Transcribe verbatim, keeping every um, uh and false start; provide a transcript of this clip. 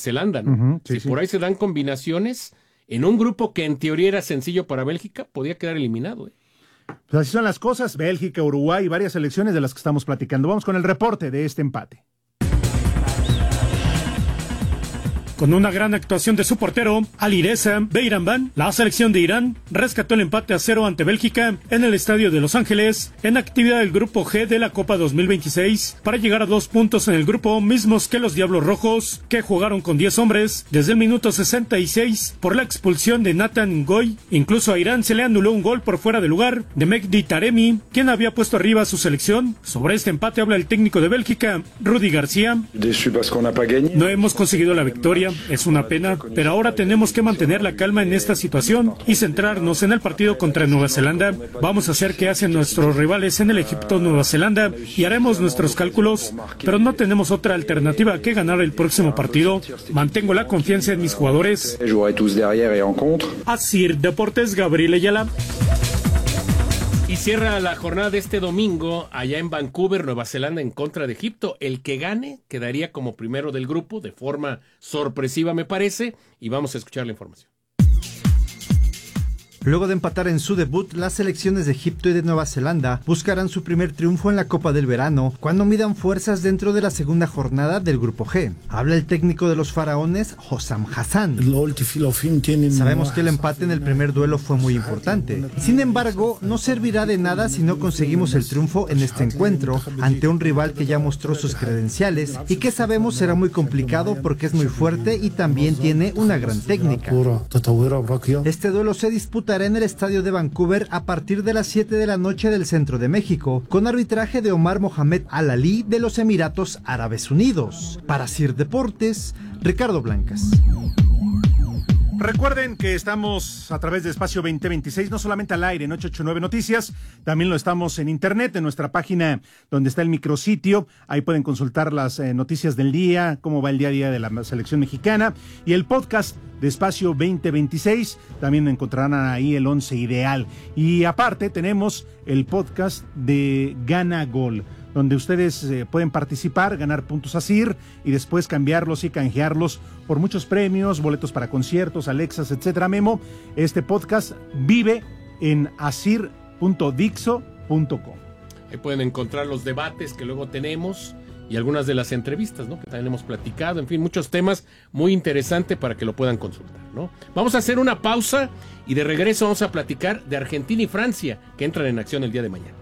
Zelanda, ¿no? Uh-huh, sí, si sí. por ahí se dan combinaciones, en un grupo que en teoría era sencillo para Bélgica, podía quedar eliminado. ¿eh? Pues así son las cosas, Bélgica, Uruguay y varias selecciones de las que estamos platicando. Vamos con el reporte de este empate. Con una gran actuación de su portero, Alireza Beiranvand, la selección de Irán rescató el empate a cero ante Bélgica en el Estadio de Los Ángeles, en actividad del Grupo G de la Copa dos mil veintiséis, para llegar a dos puntos en el grupo, mismos que los Diablos Rojos, que jugaron con diez hombres desde el minuto sesenta y seis por la expulsión de Nathan Ngoy. Incluso a Irán se le anuló un gol por fuera de lugar de Mehdi Taremi, quien había puesto arriba a su selección. Sobre este empate habla el técnico de Bélgica, Rudy García. No hemos conseguido la victoria. Es una pena, pero ahora tenemos que mantener la calma en esta situación y centrarnos en el partido contra Nueva Zelanda. Vamos a hacer qué hacen nuestros rivales en el Egipto-Nueva Zelanda y haremos nuestros cálculos, pero no tenemos otra alternativa que ganar el próximo partido. Mantengo la confianza en mis jugadores. Así, Deportes, Gabriel Ayala. Y cierra la jornada de este domingo allá en Vancouver, Nueva Zelanda, en contra de Egipto. El que gane quedaría como primero del grupo, de forma sorpresiva me parece, y vamos a escuchar la información. Luego de empatar en su debut, las selecciones de Egipto y de Nueva Zelanda buscarán su primer triunfo en la Copa del Verano cuando midan fuerzas dentro de la segunda jornada del Grupo G. Habla el técnico de los faraones, Hossam Hassan. Sabemos que el empate en el primer duelo fue muy importante. Sin embargo, no servirá de nada si no conseguimos el triunfo en este encuentro ante un rival que ya mostró sus credenciales y que sabemos será muy complicado porque es muy fuerte y también tiene una gran técnica. Este duelo se disputa en el estadio de Vancouver a partir de las siete de la noche del centro de México, con arbitraje de Omar Mohamed Al-Ali de los Emiratos Árabes Unidos. Para Sir Deportes, Ricardo Blancas. Recuerden que estamos a través de Espacio veinte veintiséis, no solamente al aire en ocho ocho nueve Noticias, también lo estamos en internet, en nuestra página donde está el micrositio. Ahí pueden consultar las eh, noticias del día, cómo va el día a día de la selección mexicana, y el podcast de Espacio veinte veintiséis, también encontrarán ahí el once ideal. Y aparte tenemos el podcast de Gana Gol, donde ustedes eh, pueden participar, ganar puntos ASIR y después cambiarlos y canjearlos por muchos premios, boletos para conciertos, Alexas, etcétera. Memo, este podcast vive en asir punto dixo punto com. Ahí pueden encontrar los debates que luego tenemos y algunas de las entrevistas, ¿no?, que también hemos platicado, en fin, muchos temas muy interesantes para que lo puedan consultar, ¿no? Vamos a hacer una pausa y de regreso vamos a platicar de Argentina y Francia, que entran en acción el día de mañana.